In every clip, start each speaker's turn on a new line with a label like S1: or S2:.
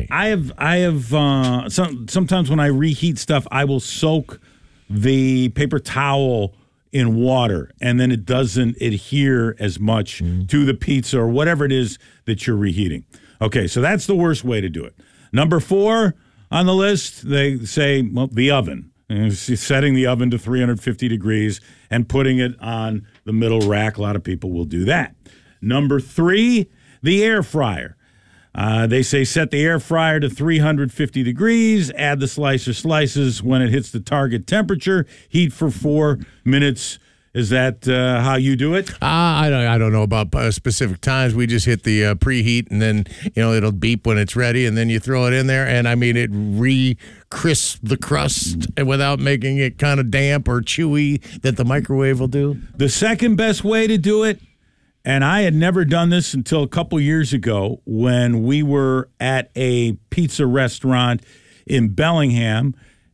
S1: Sometimes when I reheat stuff, I will soak the paper towel in water, and then it doesn't adhere as much to the pizza or whatever it is that you're reheating. Okay, so that's the worst way to do it. Number 4 on the list, they say, well, the oven. And setting the oven to 350 degrees and putting it on the middle rack. A lot of people will do that. Number 3, the air fryer. They say set the air fryer to 350 degrees, add the slicer slices when it hits the target temperature, heat for 4 minutes. Is that how you do it?
S2: I don't know about specific times. We just hit the preheat, and then it'll beep when it's ready, and then you throw it in there, and I mean it re-crisps the crust without making it kind of damp or chewy that the microwave will do.
S1: The second best way to do it, and I had never done this until a couple years ago when we were at a pizza restaurant in Bellingham,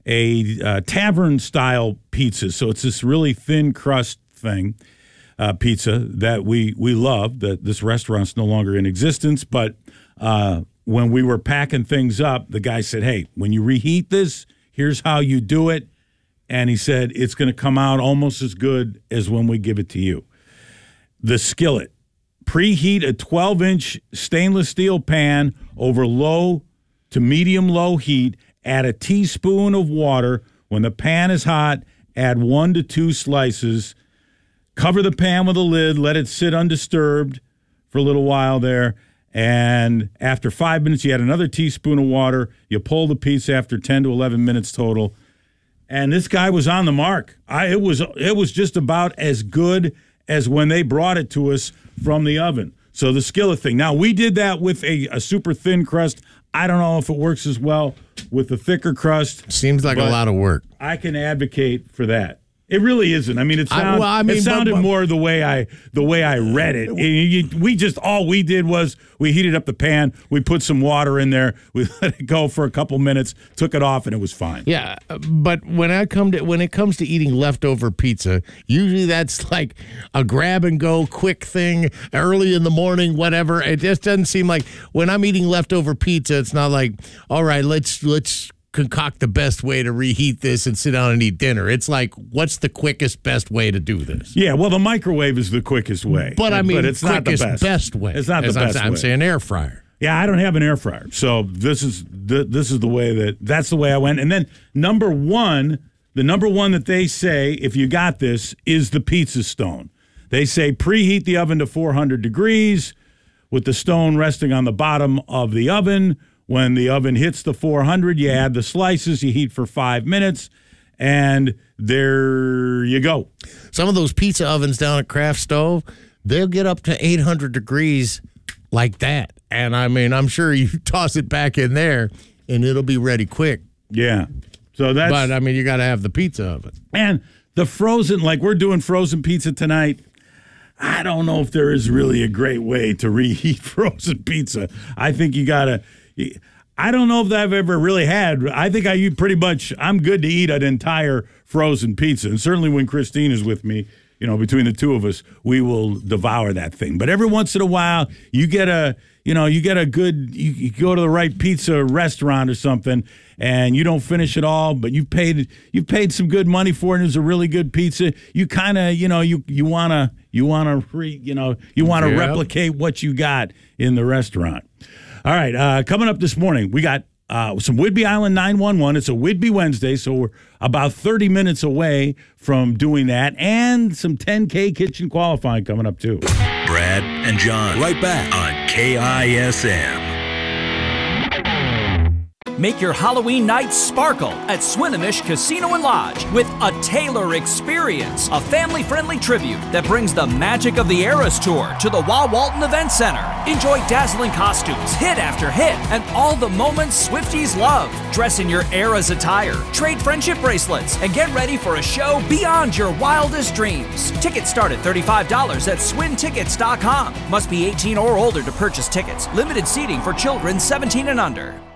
S1: a tavern-style pizza. So it's this really thin crust thing, pizza, that we love. This restaurant's no longer in existence, but when we were packing things up, the guy said, hey, when you reheat this, here's how you do it. And he said, it's going to come out almost as good as when we give it to you. The skillet. Preheat a 12-inch stainless steel pan over low to medium-low heat. Add a teaspoon of water. When the pan is hot, add 1 to 2 slices. Cover the pan with a lid. Let it sit undisturbed for a little while there. And after 5 minutes, you add another teaspoon of water. You pull the pizza after 10 to 11 minutes total. And this guy was on the mark. It was just about as good as when they brought it to us from the oven. So the skillet thing. Now, we did that with a super thin crust. I don't know if it works as well with the thicker crust.
S2: Seems like a lot of work.
S1: I can advocate for that. It really isn't. I mean, it sounded more the way I read it. All we did was we heated up the pan, we put some water in there, we let it go for a couple minutes, took it off, and it was fine.
S2: Yeah, but when it comes to eating leftover pizza, usually that's like a grab and go quick thing, early in the morning, whatever. It just doesn't seem like when I'm eating leftover pizza, it's not like, all right, let's concoct the best way to reheat this and sit down and eat dinner. It's like, what's the quickest, best way to do this?
S1: Yeah, well, the microwave is the quickest way.
S2: But I mean,
S1: it's not the
S2: best way.
S1: It's not the best way.
S2: I'm saying air fryer.
S1: Yeah, I don't have an air fryer. So this is the way that's the way I went. And then the number one that they say, if you got this, is the pizza stone. They say preheat the oven to 400 degrees with the stone resting on the bottom of the oven. When the oven hits the 400, you add the slices, you heat for 5 minutes, and there you go.
S2: Some of those pizza ovens down at Craft Stove, they'll get up to 800 degrees like that. And, I mean, I'm sure you toss it back in there, and it'll be ready quick.
S1: Yeah. But,
S2: I mean, you got to have the pizza oven.
S1: And the frozen, like we're doing frozen pizza tonight, I don't know if there is really a great way to reheat frozen pizza. I think you got to... I don't know if I've ever really had. I think I'm good to eat an entire frozen pizza. And certainly when Christine is with me, between the two of us, we will devour that thing. But every once in a while, you go to the right pizza restaurant or something, and you don't finish it all, but you've paid some good money for it, and it's a really good pizza. You kind of, you want to replicate what you got in the restaurant. All right, coming up this morning, we got some Whidbey Island 911. It's a Whidbey Wednesday, so we're about 30 minutes away from doing that, and some 10K kitchen qualifying coming up, too.
S3: Brad and John, right back on KISM.
S4: Make your Halloween night sparkle at Swinomish Casino and Lodge with a Taylor Experience, a family-friendly tribute that brings the magic of the Eras Tour to the Walton Event Center. Enjoy dazzling costumes, hit after hit, and all the moments Swifties love. Dress in your Eras attire, trade friendship bracelets, and get ready for a show beyond your wildest dreams. Tickets start at $35 at swintickets.com. Must be 18 or older to purchase tickets. Limited seating for children 17 and under.